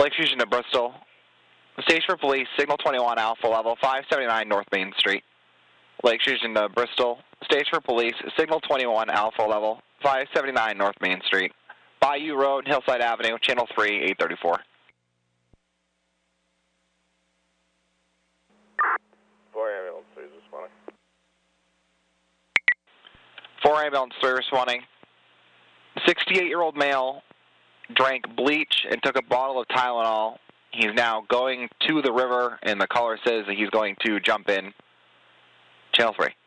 Lake Fusion to Bristol. Station for police, signal 21 Alpha level, 579 North Main Street. Lake Fusion to Bristol. Station for police, signal 21 Alpha level, 579 North Main Street. Bayou Road, Hillside Avenue, channel 3, 834. 4 ambulance, please responding. 4 ambulance, 3 responding. 68-year-old male drank bleach and took a bottle of Tylenol. He's now going to the river, and the caller says that he's going to jump in. Channel 3.